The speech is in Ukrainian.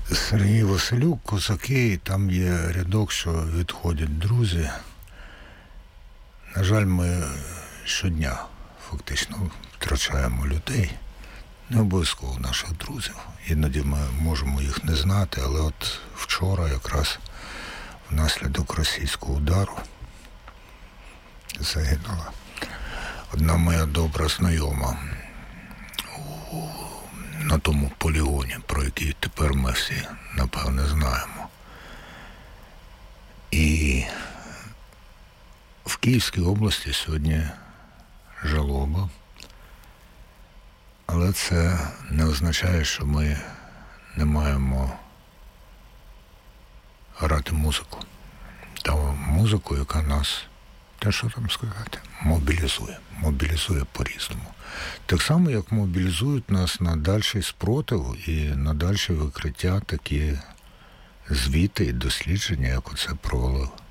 Сергій Василюк, Козаки, і там є рядок, що відходять друзі. На жаль, ми щодня фактично втрачаємо людей. Не обов'язково наших друзів. Іноді ми можемо їх не знати, але от вчора якраз внаслідок російського удару загинула одна моя добра знайома на тому полігоні, про який тепер ми всі, напевне, знаємо. І в Київській області сьогодні жалоба, але це не означає, що ми не маємо грати музику. Та музику, яка нас, те, що там сказати, мобілізує по-різному. Так само, як мобілізують нас на дальший спротив і на дальше викриття такі звіти і дослідження, як оце провалив